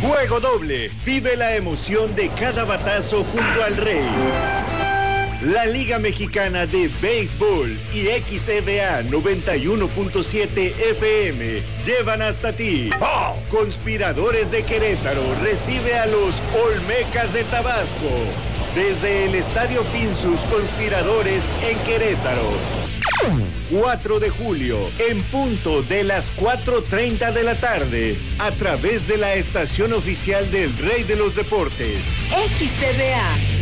Juego doble. Vive la emoción de cada batazo junto al Rey. La Liga Mexicana de Béisbol y XEBA 91.7 FM llevan hasta ti. ¡Oh! Conspiradores de Querétaro recibe a los Olmecas de Tabasco. Desde el Estadio Pinsus Conspiradores en Querétaro. 4 de julio, en punto de las 4:30 de la tarde, a través de la estación oficial del Rey de los Deportes. XCBA.